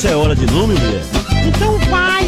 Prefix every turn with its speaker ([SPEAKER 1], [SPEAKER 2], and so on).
[SPEAKER 1] Isso é hora de nome, mulher?
[SPEAKER 2] Então vai!